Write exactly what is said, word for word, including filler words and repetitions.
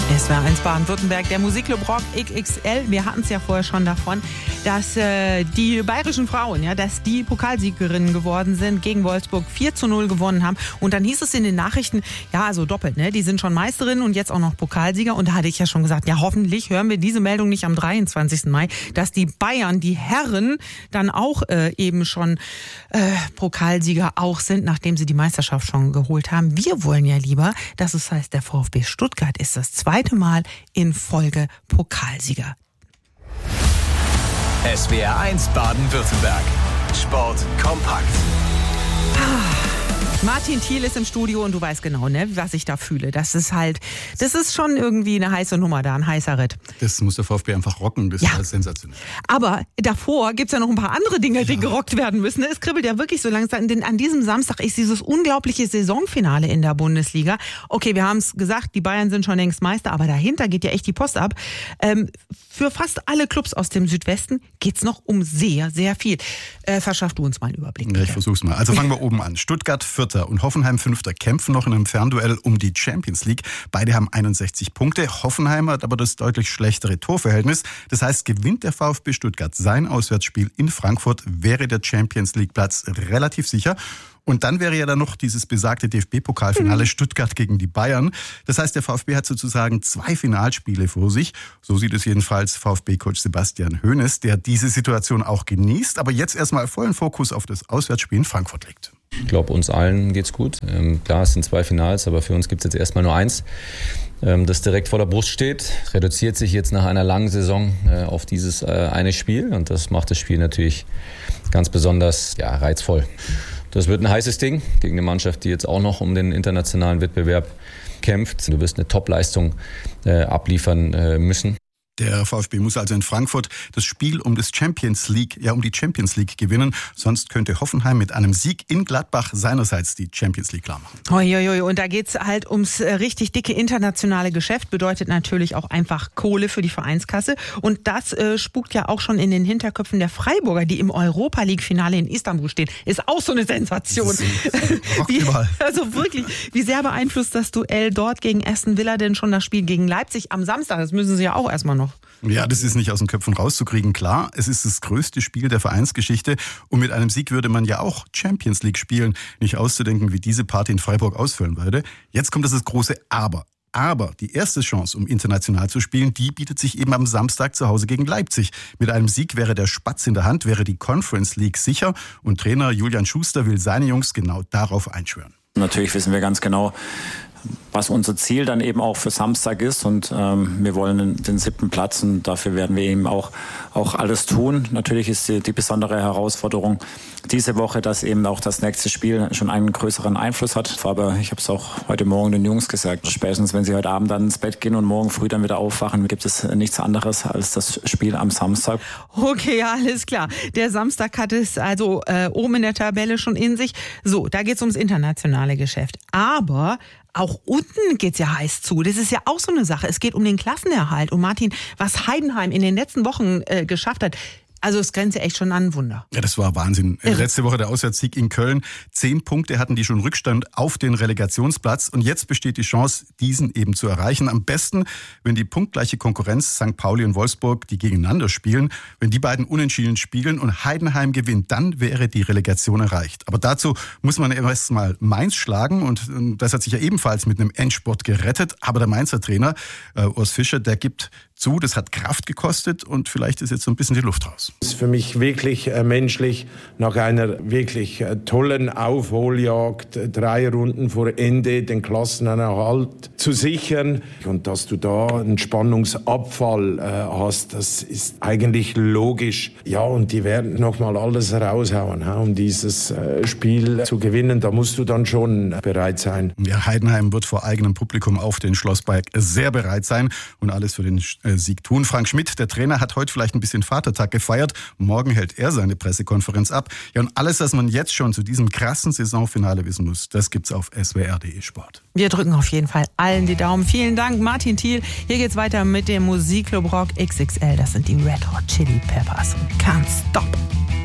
S W R eins Baden-Württemberg, der Musikclub Rock X X L. Wir hatten es ja vorher schon davon, dass äh, die bayerischen Frauen, ja, dass die Pokalsiegerinnen geworden sind, gegen Wolfsburg vier zu null gewonnen haben. Und dann hieß es in den Nachrichten, ja, also doppelt, ne? Die sind schon Meisterinnen und jetzt auch noch Pokalsieger. Und da hatte ich ja schon gesagt, ja, hoffentlich hören wir diese Meldung nicht am dreiundzwanzigsten Mai, dass die Bayern, die Herren, dann auch äh, eben schon äh, Pokalsieger auch sind, nachdem sie die Meisterschaft schon geholt haben. Wir wollen ja lieber, dass es heißt, der VfB Stuttgart ist das zweite Mal in Folge Pokalsieger. S W R eins Baden-Württemberg. Sport kompakt. Martin Thiel ist im Studio und du weißt genau, ne, was ich da fühle. Das ist halt, das ist schon irgendwie eine heiße Nummer da, ein heißer Ritt. Das muss der VfB einfach rocken, das ja. ist sensationell. Aber davor gibt's ja noch ein paar andere Dinge, die ja. gerockt werden müssen. Es kribbelt ja wirklich so langsam, denn an diesem Samstag ist dieses unglaubliche Saisonfinale in der Bundesliga. Okay, wir haben es gesagt, die Bayern sind schon längst Meister, aber dahinter geht ja echt die Post ab. Ähm, für fast alle Clubs aus dem Südwesten geht's noch um sehr, sehr viel. Äh, verschaff du uns mal einen Überblick. Ja, ich versuch's mal. Also fangen wir oben an. Stuttgart Vierter und Hoffenheim Fünfter kämpfen noch in einem Fernduell um die Champions League. Beide haben einundsechzig Punkte. Hoffenheim hat aber das deutlich schlechtere Torverhältnis. Das heißt, gewinnt der VfB Stuttgart sein Auswärtsspiel in Frankfurt, wäre der Champions League Platz relativ sicher. Und dann wäre ja dann noch dieses besagte D F B-Pokalfinale mhm. Stuttgart gegen die Bayern. Das heißt, der VfB hat sozusagen zwei Finalspiele vor sich. So sieht es jedenfalls VfB-Coach Sebastian Hoeneß, der diese Situation auch genießt, aber jetzt erstmal vollen Fokus auf das Auswärtsspiel in Frankfurt legt. Ich glaube, uns allen geht's gut. Ähm, klar, es sind zwei Finals, aber für uns gibt es jetzt erstmal nur eins, ähm, das direkt vor der Brust steht. Reduziert sich jetzt nach einer langen Saison äh, auf dieses äh, eine Spiel und das macht das Spiel natürlich ganz besonders ja, reizvoll. Das wird ein heißes Ding gegen eine Mannschaft, die jetzt auch noch um den internationalen Wettbewerb kämpft. Du wirst eine Top-Leistung äh, abliefern äh, müssen. Der VfB muss also in Frankfurt das Spiel um das Champions League, ja um die Champions League gewinnen. Sonst könnte Hoffenheim mit einem Sieg in Gladbach seinerseits die Champions League klar machen. Uiuiui. Und da geht's halt ums richtig dicke internationale Geschäft. Bedeutet natürlich auch einfach Kohle für die Vereinskasse. Und das äh, spukt ja auch schon in den Hinterköpfen der Freiburger, die im Europa-League-Finale in Istanbul stehen. Ist auch so eine Sensation. Wie, also wirklich, wie sehr beeinflusst das Duell dort gegen Aston Villa denn schon das Spiel gegen Leipzig am Samstag? Das müssen sie ja auch erstmal noch. Ja, das ist nicht aus den Köpfen rauszukriegen, klar. Es ist das größte Spiel der Vereinsgeschichte und mit einem Sieg würde man ja auch Champions League spielen. Nicht auszudenken, wie diese Party in Freiburg ausfallen würde. Jetzt kommt das, das große Aber. Aber die erste Chance, um international zu spielen, die bietet sich eben am Samstag zu Hause gegen Leipzig. Mit einem Sieg wäre der Spatz in der Hand, wäre die Conference League sicher und Trainer Julian Schuster will seine Jungs genau darauf einschwören. Natürlich wissen wir ganz genau, was unser Ziel dann eben auch für Samstag ist und ähm, wir wollen den, den siebten Platz und dafür werden wir eben auch, auch alles tun. Natürlich ist die, die besondere Herausforderung diese Woche, dass eben auch das nächste Spiel schon einen größeren Einfluss hat. Aber ich habe es auch heute Morgen den Jungs gesagt, spätestens wenn sie heute Abend dann ins Bett gehen und morgen früh dann wieder aufwachen, gibt es nichts anderes als das Spiel am Samstag. Okay, alles klar. Der Samstag hat es also äh, oben in der Tabelle schon in sich. So, da geht's ums internationale Geschäft. Aber auch unten geht's ja heiß zu. Das ist ja auch so eine Sache. Es geht um den Klassenerhalt. Und Martin, was Heidenheim in den letzten Wochen äh, geschafft hat, also es grenzt ja echt schon an ein Wunder. Ja, das war Wahnsinn. Irre. Letzte Woche der Auswärtssieg in Köln. Zehn Punkte hatten die schon Rückstand auf den Relegationsplatz. Und jetzt besteht die Chance, diesen eben zu erreichen. Am besten, wenn die punktgleiche Konkurrenz Sankt Pauli und Wolfsburg, die gegeneinander spielen, wenn die beiden unentschieden spielen und Heidenheim gewinnt, dann wäre die Relegation erreicht. Aber dazu muss man erst mal Mainz schlagen. Und das hat sich ja ebenfalls mit einem Endspurt gerettet. Aber der Mainzer Trainer, äh, Urs Fischer, der gibt zu, das hat Kraft gekostet und vielleicht ist jetzt so ein bisschen die Luft raus. Es ist für mich wirklich äh, menschlich, nach einer wirklich äh, tollen Aufholjagd, äh, drei Runden vor Ende den Klassenerhalt zu sichern. Und dass du da einen Spannungsabfall äh, hast, das ist eigentlich logisch. Ja, und die werden nochmal alles raushauen, ha, um dieses äh, Spiel zu gewinnen. Da musst du dann schon bereit sein. Ja, Heidenheim wird vor eigenem Publikum auf den Schlossberg sehr bereit sein und alles für den Sieg tun. Frank Schmidt, der Trainer, hat heute vielleicht ein bisschen Vatertag gefeiert. Morgen hält er seine Pressekonferenz ab. Ja, und alles, was man jetzt schon zu diesem krassen Saisonfinale wissen muss, das gibt's auf s w r punkt d e Sport. Wir drücken auf jeden Fall allen die Daumen. Vielen Dank, Martin Thiel. Hier geht's weiter mit dem Musikclub Rock X X L. Das sind die Red Hot Chili Peppers. Can't Stop.